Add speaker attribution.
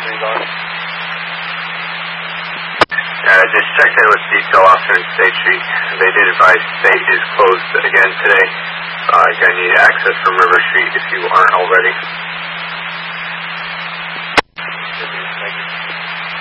Speaker 1: regard.
Speaker 2: Just checked in with detail officer in State Street. They did advise State is closed again today. You're going to need access from River Street if you aren't already.